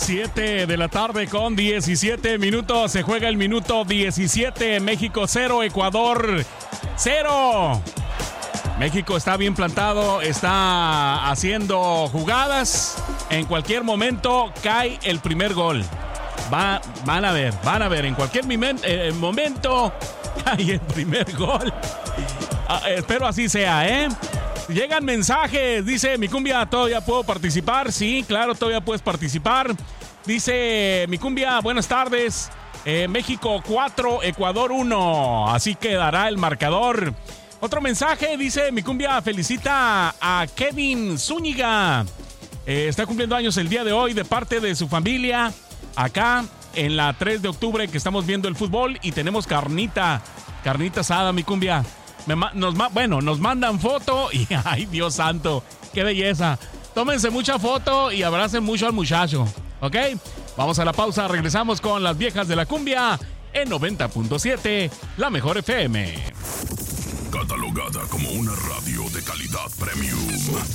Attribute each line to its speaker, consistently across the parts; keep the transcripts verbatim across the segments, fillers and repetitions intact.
Speaker 1: siete de la tarde con diecisiete minutos. Se juega el minuto diecisiete. México cero, Ecuador cero. México está bien plantado, está haciendo jugadas. En cualquier momento cae el primer gol. Va, van a ver, van a ver. En cualquier mimen, eh, momento cae el primer gol. Ah, espero así sea, ¿eh? Llegan mensajes, dice mi cumbia, ¿todavía puedo participar? Sí, claro, todavía puedes participar. Dice mi cumbia, buenas tardes. Eh, México cuatro, Ecuador uno. Así quedará el marcador. Otro mensaje, dice mi cumbia, felicita a Kevin Zúñiga. Eh, está cumpliendo años el día de hoy de parte de su familia. Acá en la tres de octubre que estamos viendo el fútbol y tenemos carnita, carnita asada, mi cumbia. Me ma- nos ma- bueno, nos mandan foto y ay, Dios santo, qué belleza. Tómense mucha foto y abracen mucho al muchacho, ¿ok? Vamos a la pausa, regresamos con las viejas de la cumbia en noventa punto siete, la mejor F M.
Speaker 2: Catalogada como una radio de calidad premium.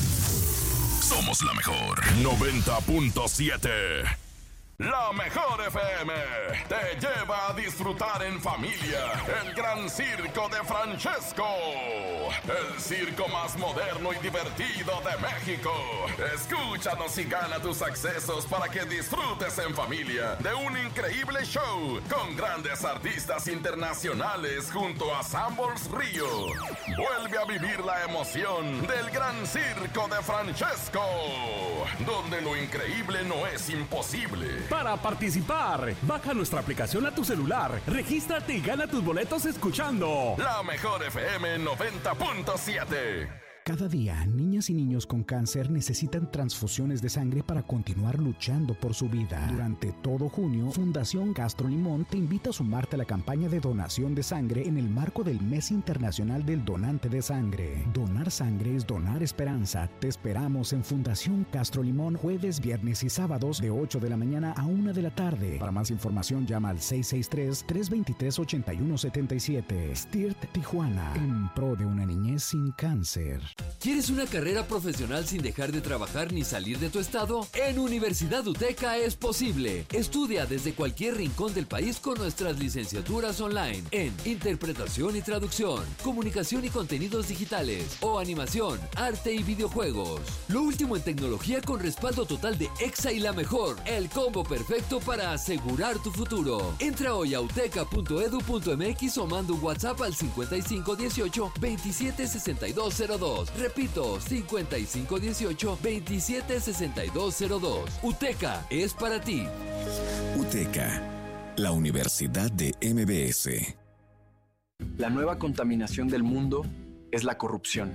Speaker 2: Somos la mejor. noventa punto siete. La mejor F M te lleva a disfrutar en familia el gran circo de Francesco, el circo más moderno y divertido de México. Escúchanos y gana tus accesos para que disfrutes en familia de un increíble show con grandes artistas internacionales junto a Sambors Río. Vuelve a vivir la emoción del gran circo de Francesco, donde lo increíble no es imposible.
Speaker 3: Para participar, baja nuestra aplicación a tu celular, regístrate y gana tus boletos escuchando
Speaker 2: La mejor F M noventa punto siete.
Speaker 4: Cada día, niñas y niños con cáncer necesitan transfusiones de sangre para continuar luchando por su vida. Durante todo junio, Fundación Castro Limón te invita a sumarte a la campaña de donación de sangre en el marco del Mes Internacional del Donante de Sangre. Donar sangre es donar esperanza. Te esperamos en Fundación Castro Limón jueves, viernes y sábados de ocho de la mañana a una de la tarde. Para más información llama al seis seis tres, tres dos tres, ocho uno siete siete. S T I R T Tijuana, en pro de una niñez sin cáncer.
Speaker 5: ¿Quieres una carrera profesional sin dejar de trabajar ni salir de tu estado? En Universidad UTECA es posible. Estudia desde cualquier rincón del país con nuestras licenciaturas online en Interpretación y Traducción, Comunicación y Contenidos Digitales o Animación, Arte y Videojuegos. Lo último en tecnología con respaldo total de EXA y la mejor. El combo perfecto para asegurar tu futuro. Entra hoy a uteca punto edu punto m x o manda un WhatsApp al cincuenta y cinco dieciocho, veintisiete sesenta y dos cero dos. Repito, cincuenta y cinco dieciocho, veintisiete sesenta y dos cero dos. UTECA es para ti.
Speaker 6: UTECA, la Universidad de M B S.
Speaker 7: La nueva contaminación del mundo es la corrupción.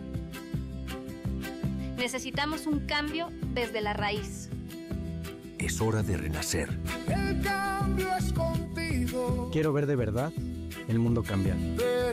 Speaker 8: Necesitamos un cambio desde la raíz.
Speaker 9: Es hora de renacer.
Speaker 10: El cambio es contigo.
Speaker 11: Quiero ver de verdad el mundo cambiar.